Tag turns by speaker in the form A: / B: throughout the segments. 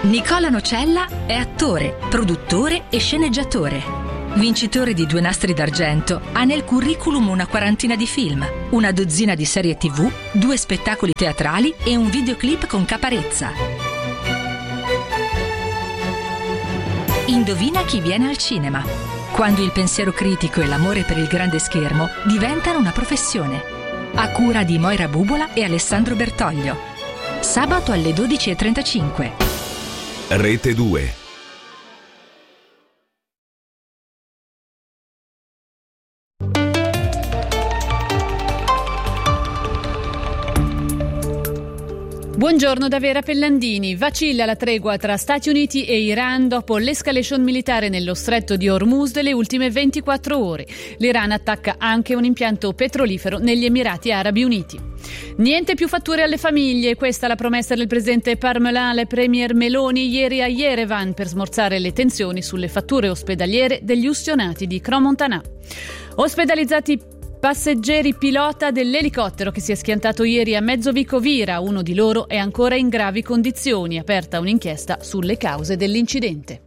A: Nicola Nocella è attore, produttore e sceneggiatore. Vincitore di 2 Nastri d'Argento, ha nel curriculum una quarantina di film, una dozzina di serie TV, 2 spettacoli teatrali e un videoclip con Caparezza. Indovina chi viene al cinema. Quando il pensiero critico e l'amore per il grande schermo diventano una professione. A cura di Moira Bubola e Alessandro Bertoglio. Sabato alle 12:35.
B: Rete 2.
C: Buongiorno da Vera Pellandini. Vacilla la tregua tra Stati Uniti e Iran dopo l'escalation militare nello stretto di Hormuz delle ultime 24 ore. L'Iran attacca anche un impianto petrolifero negli Emirati Arabi Uniti. Niente più fatture alle famiglie, questa è la promessa del presidente Parmelin alle premier Meloni ieri a Yerevan per smorzare le tensioni sulle fatture ospedaliere degli ustionati di Crans-Montana. Ospedalizzati passeggeri pilota dell'elicottero che si è schiantato ieri a Mezzovico-Vira. Uno di loro è ancora in gravi condizioni. Aperta un'inchiesta sulle cause dell'incidente.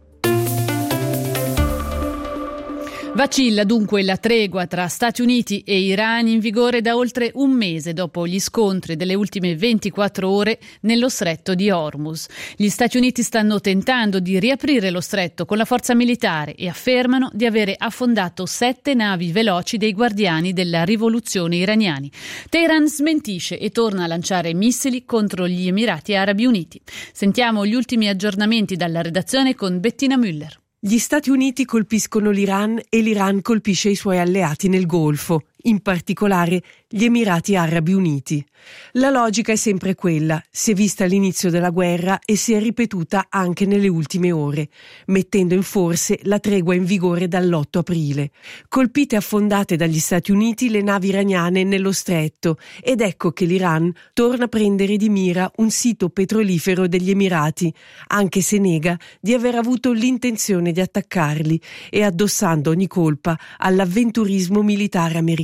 C: Vacilla dunque la tregua tra Stati Uniti e Iran in vigore da oltre un mese dopo gli scontri delle ultime 24 ore nello stretto di Hormuz. Gli Stati Uniti stanno tentando di riaprire lo stretto con la forza militare e affermano di avere affondato 7 navi veloci dei guardiani della rivoluzione iraniani. Teheran smentisce e torna a lanciare missili contro gli Emirati Arabi Uniti. Sentiamo gli ultimi aggiornamenti dalla redazione con Bettina Müller.
D: Gli Stati Uniti colpiscono l'Iran e l'Iran colpisce i suoi alleati nel Golfo, in particolare gli Emirati Arabi Uniti. La logica è sempre quella, si è vista all'inizio della guerra e si è ripetuta anche nelle ultime ore, mettendo in forse la tregua in vigore dall'8 aprile. Colpite e affondate dagli Stati Uniti le navi iraniane nello stretto ed ecco che l'Iran torna a prendere di mira un sito petrolifero degli Emirati, anche se nega di aver avuto l'intenzione di attaccarli e addossando ogni colpa all'avventurismo militare americano.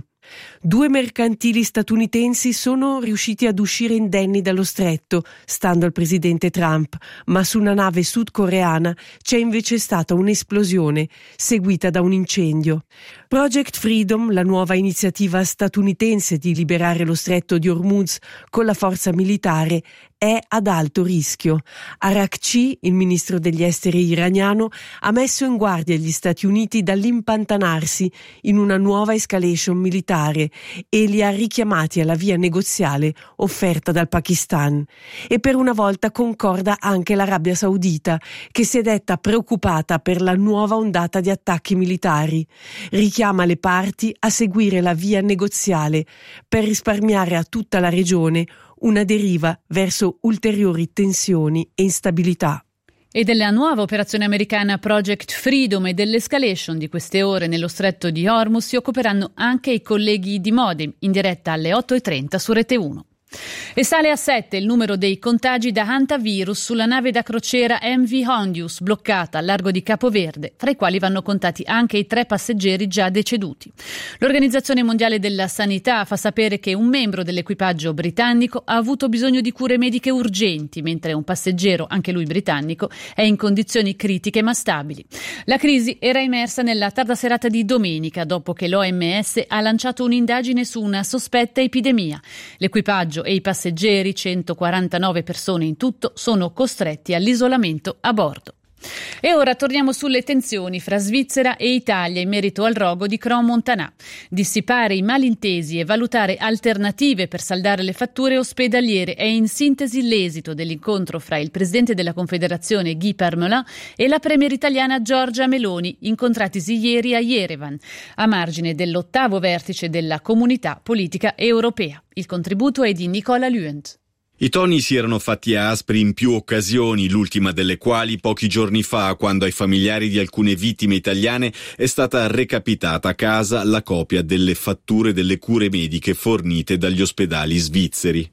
D: 2 mercantili statunitensi sono riusciti ad uscire indenni dallo stretto, stando al presidente Trump, ma su una nave sudcoreana c'è invece stata un'esplosione, seguita da un incendio. Project Freedom, la nuova iniziativa statunitense di liberare lo stretto di Hormuz con la forza militare, è ad alto rischio. Arakci, il ministro degli esteri iraniano, ha messo in guardia gli Stati Uniti dall'impantanarsi in una nuova escalation militare e li ha richiamati alla via negoziale offerta dal Pakistan. E per una volta concorda anche l'Arabia Saudita, che si è detta preoccupata per la nuova ondata di attacchi militari. Richiama le parti a seguire la via negoziale per risparmiare a tutta la regione una deriva verso ulteriori tensioni e instabilità.
C: E della nuova operazione americana Project Freedom e dell'escalation di queste ore nello stretto di Hormuz si occuperanno anche i colleghi di Modem, in diretta alle 8:30 su Rete 1. E sale a 7 il numero dei contagi da hantavirus sulla nave da crociera MV Hondius, bloccata al largo di Capoverde, fra i quali vanno contati anche i 3 passeggeri già deceduti. L'Organizzazione Mondiale della Sanità fa sapere che un membro dell'equipaggio britannico ha avuto bisogno di cure mediche urgenti, mentre un passeggero, anche lui britannico, è in condizioni critiche ma stabili. La crisi era emersa nella tarda serata di domenica, dopo che l'OMS ha lanciato un'indagine su una sospetta epidemia. L'equipaggio e i passeggeri, 149 persone in tutto, sono costretti all'isolamento a bordo. E ora torniamo sulle tensioni fra Svizzera e Italia in merito al rogo di Crans-Montana. Dissipare i malintesi e valutare alternative per saldare le fatture ospedaliere è in sintesi l'esito dell'incontro fra il presidente della Confederazione Guy Parmelin e la premier italiana Giorgia Meloni, incontratisi ieri a Yerevan, a margine dell'8° vertice della Comunità Politica Europea. Il contributo è di Nicola Luent.
E: I toni si erano fatti aspri in più occasioni, l'ultima delle quali pochi giorni fa, quando ai familiari di alcune vittime italiane è stata recapitata a casa la copia delle fatture delle cure mediche fornite dagli ospedali svizzeri.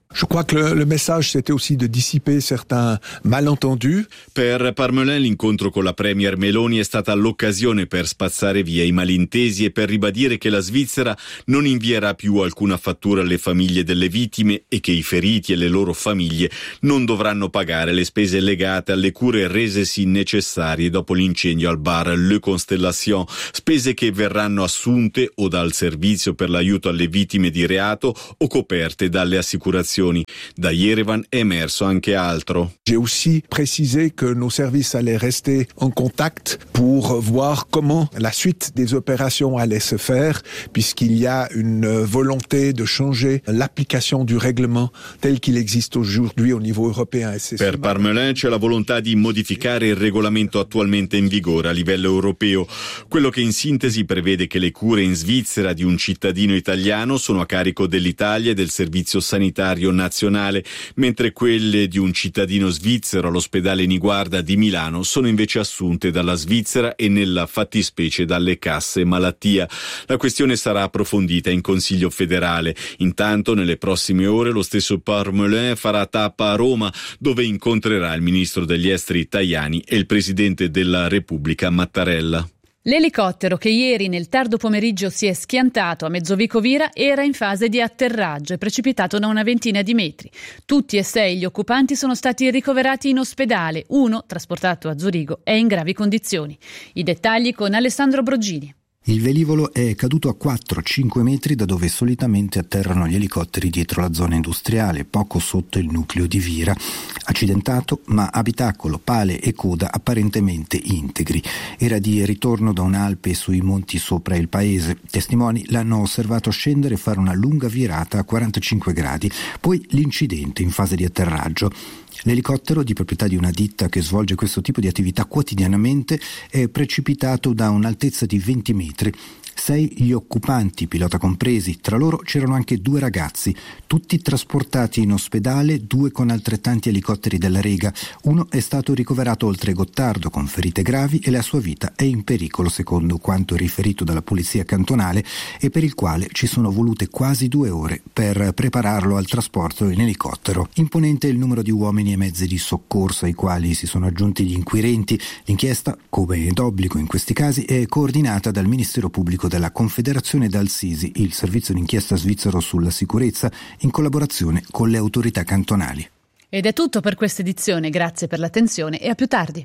F: Je crois que le message c'était aussi de dissiper certains malentendus.
E: Per Parmelin l'incontro con la premier Meloni è stata l'occasione per spazzare via i malintesi e per ribadire che la Svizzera non invierà più alcuna fattura alle famiglie delle vittime e che i feriti e le loro famiglie non dovranno pagare le spese legate alle cure resesi necessarie dopo l'incendio al bar Le Constellation, spese che verranno assunte o dal servizio per l'aiuto alle vittime di reato o coperte dalle assicurazioni. Da Yerevan è emerso anche altro.
F: J'ai aussi précisé que nos services allaient rester en contact pour voir comment la suite des opérations allait se faire, puisqu'il y a une volonté de changer l'application du règlement tel qu'il existe aujourd'hui au niveau européen.
E: Per Parmelin c'è la volontà di modificare il regolamento attualmente in vigore a livello europeo, quello che in sintesi prevede che le cure in Svizzera di un cittadino italiano sono a carico dell'Italia e del servizio sanitario nazionale, mentre quelle di un cittadino svizzero all'ospedale Niguarda di Milano sono invece assunte dalla Svizzera e nella fattispecie dalle casse malattia. La questione sarà approfondita in Consiglio federale. Intanto nelle prossime ore lo stesso Parmelin farà tappa a Roma, dove incontrerà il ministro degli esteri Tajani e il presidente della Repubblica Mattarella.
C: L'elicottero che ieri nel tardo pomeriggio si è schiantato a Mezzovicovira era in fase di atterraggio e precipitato da una ventina di metri. Tutti e 6 gli occupanti sono stati ricoverati in ospedale, uno, trasportato a Zurigo, è in gravi condizioni. I dettagli con Alessandro Broggini.
G: Il velivolo è caduto a 4-5 metri da dove solitamente atterrano gli elicotteri dietro la zona industriale, poco sotto il nucleo di Vira. Accidentato, ma abitacolo, pale e coda apparentemente integri. Era di ritorno da un'Alpe sui monti sopra il paese. Testimoni l'hanno osservato scendere e fare una lunga virata a 45 gradi. Poi l'incidente in fase di atterraggio. L'elicottero, di proprietà di una ditta che svolge questo tipo di attività quotidianamente, è precipitato da un'altezza di 20 metri. 6 gli occupanti, pilota compresi, tra loro c'erano anche 2 ragazzi, tutti trasportati in ospedale, 2 con altrettanti elicotteri della Rega. Uno è stato ricoverato oltre Gottardo con ferite gravi e la sua vita è in pericolo, secondo quanto riferito dalla polizia cantonale, e per il quale ci sono volute quasi 2 ore per prepararlo al trasporto in elicottero. Imponente il numero di uomini e mezzi di soccorso ai quali si sono aggiunti gli inquirenti. L'inchiesta, come è d'obbligo in questi casi, è coordinata dal Ministero Pubblico della Confederazione e dal SISI, il servizio d'inchiesta svizzero sulla sicurezza, in collaborazione con le autorità cantonali.
C: Ed è tutto per questa edizione, grazie per l'attenzione e a più tardi.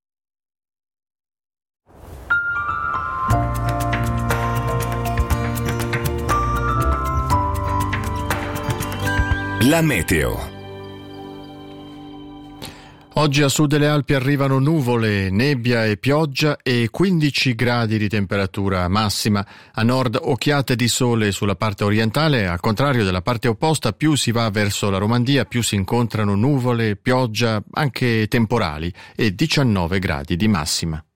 B: La meteo.
H: Oggi a sud delle Alpi arrivano nuvole, nebbia e pioggia e 15 gradi di temperatura massima. A nord occhiate di sole sulla parte orientale, al contrario della parte opposta più si va verso la Romandia, più si incontrano nuvole, pioggia, anche temporali e 19 gradi di massima.